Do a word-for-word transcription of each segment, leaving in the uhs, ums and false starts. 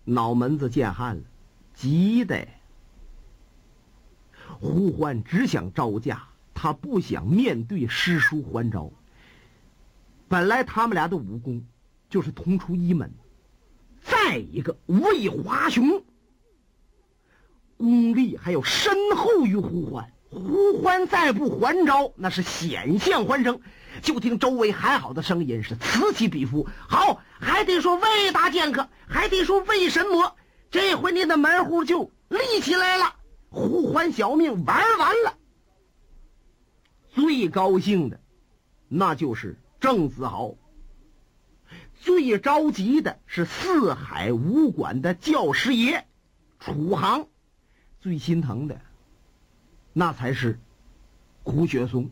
脑门子见汗了，急的胡欢只想招架，他不想面对师叔还招。本来他们俩的武功就是同出一门，再一个魏华雄功力还有深厚于胡欢，胡欢再不还招，那是险象环生。就听周围喊好的声音是此起彼伏，好，还得说魏大剑客，还得说魏神魔，这回你的门户就立起来了，胡欢小命玩完了。最高兴的那就是郑子豪，最着急的是四海武馆的教师爷楚航，最心疼的那才是胡雪松。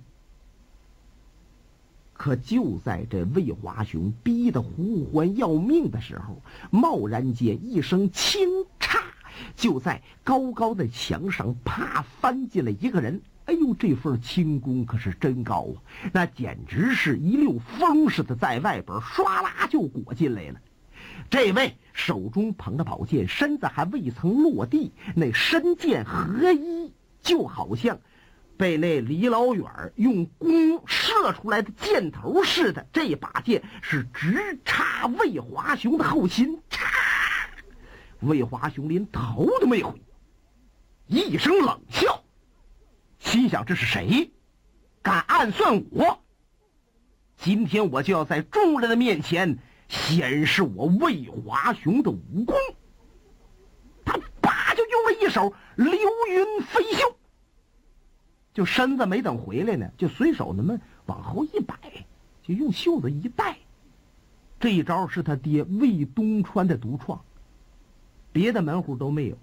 可就在这魏华雄逼得胡欢要命的时候，贸然间一声轻嚓，就在高高的墙上啪翻进了一个人。哎呦，这份轻功可是真高啊，那简直是一溜风似的在外边唰啦就裹进来了。这位手中捧着宝剑，身子还未曾落地，那身剑合一，就好像被那离老远用弓射出来的箭头似的。这把剑是直插魏华雄的后心，插！魏华雄连头都没回，一声冷笑，心想这是谁敢暗算我？今天我就要在众人的面前显示我魏华雄的武功。他啪就用了一手流云飞袖，就身子没等回来呢，就随手那么往后一摆，就用袖子一带。这一招是他爹魏东川的独创，别的门户都没有。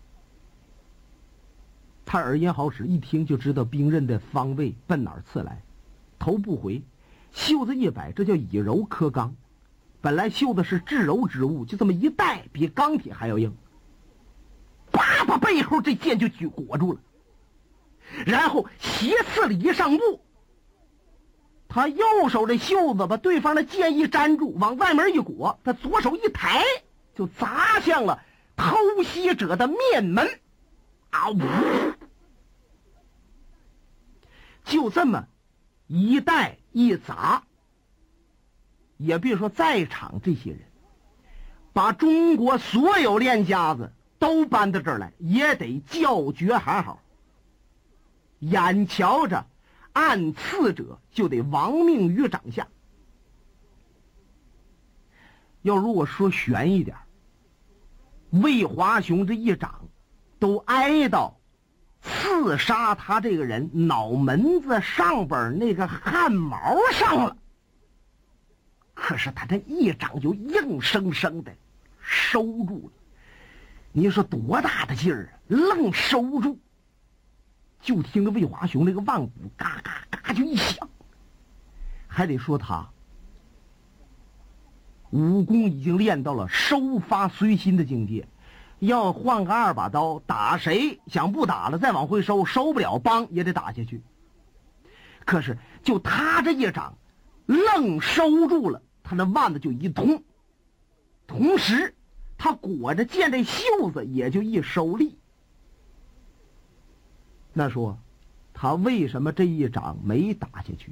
他耳言好使，一听就知道兵刃的方位奔哪儿刺来，头不回，袖子一摆，这叫以柔克刚。本来袖子是至柔之物，就这么一带，比钢铁还要硬，啪把背后这剑就举裹住了。然后斜刺了一上步，他右手的袖子把对方的剑一粘住，往外面一裹，他左手一抬，就砸向了偷袭者的面门。啊呜！就这么一带一砸，也别说在场这些人，把中国所有练家子都搬到这儿来，也得叫绝喊好。眼瞧着按刺者就得亡命于掌下。要如果说悬一点，魏华雄这一掌都挨到刺杀他这个人脑门子上边那个汗毛上了，可是他这一掌就硬生生的收住了。你说多大的劲儿啊，愣收住。就听着魏华雄那个腕骨嘎嘎嘎就一响，还得说他武功已经练到了收发随心的境界。要换个二把刀打谁，想不打了再往回收，收不了帮也得打下去。可是就他这一掌愣收住了，他那腕子就一通，同时他裹着剑的袖子也就一收力。那说他为什么这一掌没打下去？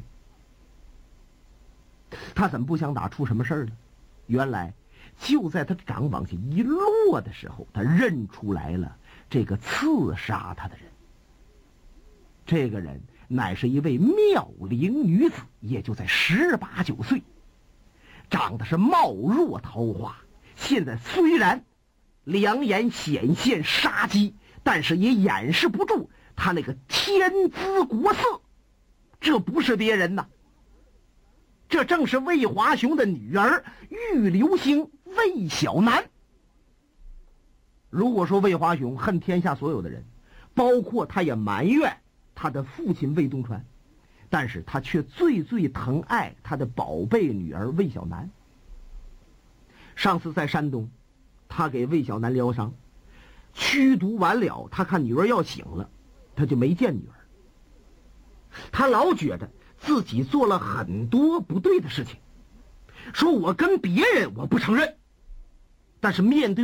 他怎么不想打出什么事儿呢？原来就在他掌往下一落的时候，他认出来了这个刺杀他的人。这个人乃是一位妙龄女子，也就在十八九岁，长得是貌若桃花。现在虽然两眼显现杀机，但是也掩饰不住他那个天姿国色。这不是别人呐，这正是魏华雄的女儿玉流星魏小楠。如果说魏华雄恨天下所有的人，包括他也埋怨他的父亲魏东川，但是他却最最疼爱他的宝贝女儿魏小楠。上次在山东，他给魏小楠疗伤，驱毒完了，他看女儿要醒了，他就没见女儿。他老觉得自己做了很多不对的事情，说我跟别人我不承认，但是面对